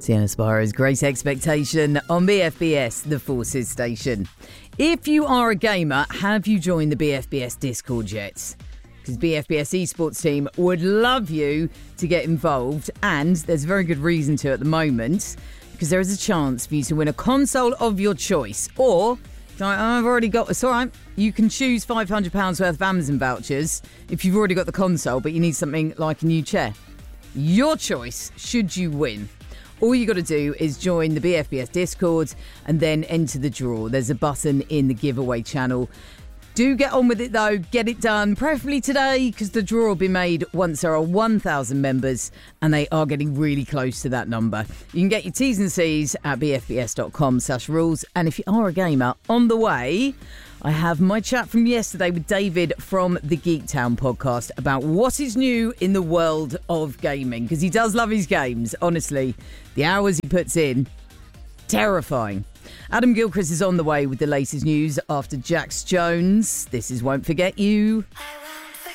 Sienna Spiro's Great Expectation on BFBS, the Forces station. If you are a gamer, have you joined the BFBS Discord yet? Because BFBS esports team would love you to get involved, and there's a very good reason to at the moment, because there is a chance for you to win a console of your choice, or I've already got, it's all right, you can choose £500 worth of Amazon vouchers if you've already got the console, but you need something like a new chair. Your choice, should you win. All you got to do is join the BFBS Discord and then enter the draw. There's a button in the giveaway channel. Do get on with it though, get it done, preferably today, because the draw will be made once there are 1,000 members, and they are getting really close to that number. You can get your T's and C's at bfbs.com/rules. And if you are a gamer, on the way, I have my chat from yesterday with David from the Geek Town podcast about what is new in the world of gaming, because he does love his games. Honestly, the hours he puts in, terrifying. Adam Gilchrist is on the way with the latest news after Jax Jones. This is Won't Forget You.